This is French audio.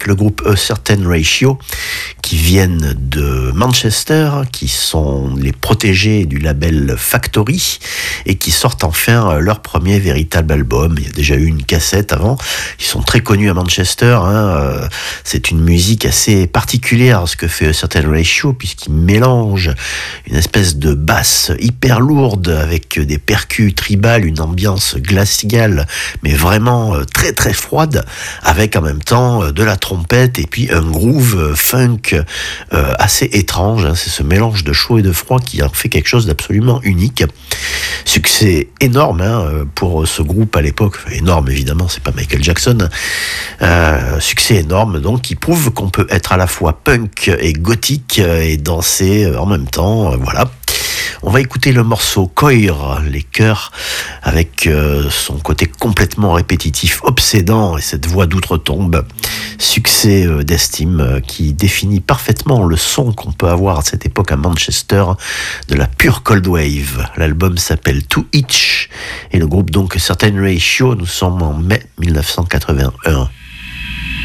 le groupe A Certain Ratio, qui viennent de Manchester, qui sont les protégés du label Factory et qui sortent enfin leur premier véritable album. Il y a déjà eu une cassette avant. Ils sont très connus à Manchester. C'est une musique assez particulière ce que fait A Certain Ratio, puisqu'il mélange une espèce de basse hyper lourde avec des percus tribales, une ambiance glaciale mais vraiment très très froide, avec en même temps de la trompette et puis un groove funk assez étrange. C'est ce mélange de chaud et de froid qui en fait quelque chose d'absolument unique. Succès énorme pour ce groupe à l'époque. Énorme évidemment, c'est pas Michael Jackson. Succès énorme donc, qui prouve qu'on peut être à la fois punk et gothique et danser en même temps. Voilà. On va écouter le morceau Coir, les chœurs, avec son côté complètement répétitif, obsédant, et cette voix d'outre-tombe. Succès d'estime qui définit parfaitement le son qu'on peut avoir à cette époque à Manchester de la pure cold wave. L'album s'appelle To Each et le groupe donc Certain Ratio. Nous sommes en mai 1981.